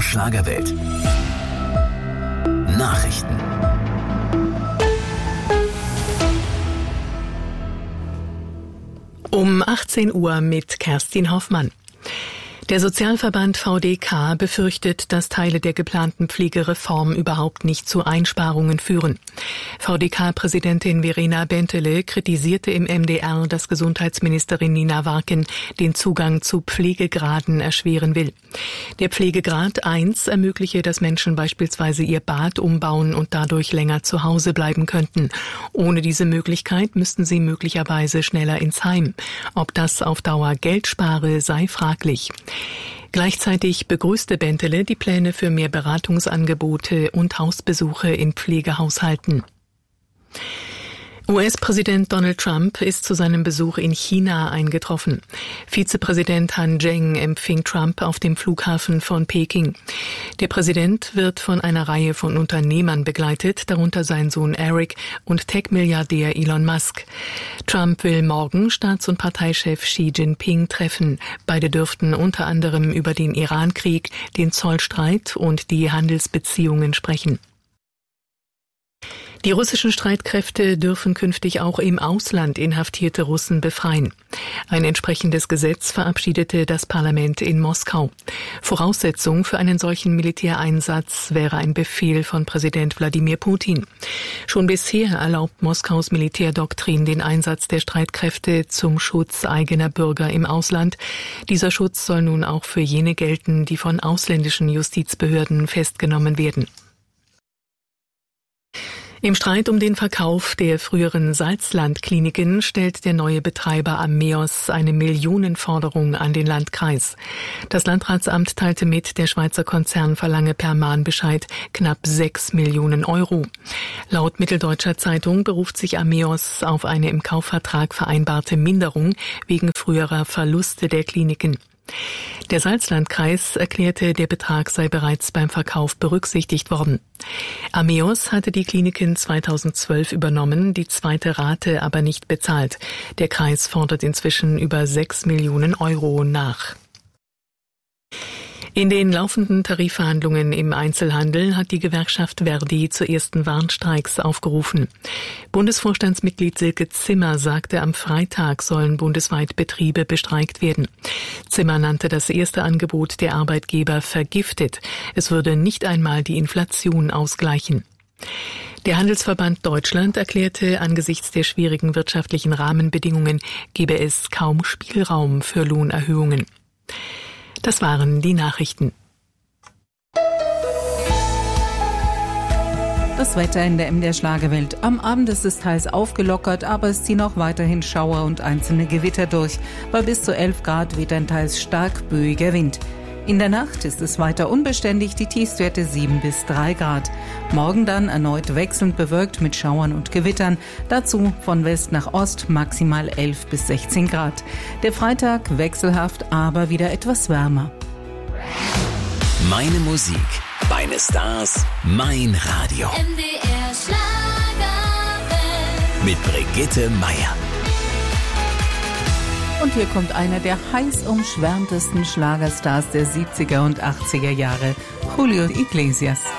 Schlagerwelt. Nachrichten. Um 18 Uhr mit Kerstin Hoffmann. Der Sozialverband VDK befürchtet, dass Teile der geplanten Pflegereform überhaupt nicht zu Einsparungen führen. VDK-Präsidentin Verena Bentele kritisierte im MDR, dass Gesundheitsministerin Nina Warken den Zugang zu Pflegegraden erschweren will. Der Pflegegrad 1 ermögliche, dass Menschen beispielsweise ihr Bad umbauen und dadurch länger zu Hause bleiben könnten. Ohne diese Möglichkeit müssten sie möglicherweise schneller ins Heim. Ob das auf Dauer Geld spare, sei fraglich. Gleichzeitig begrüßte Bentele die Pläne für mehr Beratungsangebote und Hausbesuche in Pflegehaushalten. US-Präsident Donald Trump ist zu seinem Besuch in China eingetroffen. Vizepräsident Han Zheng empfing Trump auf dem Flughafen von Peking. Der Präsident wird von einer Reihe von Unternehmern begleitet, darunter sein Sohn Eric und Tech-Milliardär Elon Musk. Trump will morgen Staats- und Parteichef Xi Jinping treffen. Beide dürften unter anderem über den Iran-Krieg, den Zollstreit und die Handelsbeziehungen sprechen. Die russischen Streitkräfte dürfen künftig auch im Ausland inhaftierte Russen befreien. Ein entsprechendes Gesetz verabschiedete das Parlament in Moskau. Voraussetzung für einen solchen Militäreinsatz wäre ein Befehl von Präsident Wladimir Putin. Schon bisher erlaubt Moskaus Militärdoktrin den Einsatz der Streitkräfte zum Schutz eigener Bürger im Ausland. Dieser Schutz soll nun auch für jene gelten, die von ausländischen Justizbehörden festgenommen werden. Im Streit um den Verkauf der früheren Salzlandkliniken stellt der neue Betreiber Ameos eine Millionenforderung an den Landkreis. Das Landratsamt teilte mit, der Schweizer Konzern verlange per Mahnbescheid knapp 6 Millionen Euro. Laut Mitteldeutscher Zeitung beruft sich Ameos auf eine im Kaufvertrag vereinbarte Minderung wegen früherer Verluste der Kliniken. Der Salzlandkreis erklärte, der Betrag sei bereits beim Verkauf berücksichtigt worden. Ameos hatte die Kliniken 2012 übernommen, die zweite Rate aber nicht bezahlt. Der Kreis fordert inzwischen über 6 Millionen Euro nach. In den laufenden Tarifverhandlungen im Einzelhandel hat die Gewerkschaft Verdi zu ersten Warnstreiks aufgerufen. Bundesvorstandsmitglied Silke Zimmer sagte, am Freitag sollen bundesweit Betriebe bestreikt werden. Zimmer nannte das erste Angebot der Arbeitgeber vergiftet. Es würde nicht einmal die Inflation ausgleichen. Der Handelsverband Deutschland erklärte, angesichts der schwierigen wirtschaftlichen Rahmenbedingungen gebe es kaum Spielraum für Lohnerhöhungen. Das waren die Nachrichten. Das Wetter in der MDR Schlagerwelt. Am Abend ist es teils aufgelockert, aber es ziehen auch weiterhin Schauer und einzelne Gewitter durch. Bei bis zu 11 Grad weht ein teils stark böiger Wind. In der Nacht ist es weiter unbeständig, die Tiefstwerte 7 bis 3 Grad. Morgen dann erneut wechselnd bewölkt mit Schauern und Gewittern. Dazu von West nach Ost maximal 11 bis 16 Grad. Der Freitag wechselhaft, aber wieder etwas wärmer. Meine Musik, meine Stars, mein Radio. MDR Schlagerwelt. Mit Brigitte Meier. Und hier kommt einer der heiß umschwärmtesten Schlagerstars der 70er und 80er Jahre, Julio Iglesias.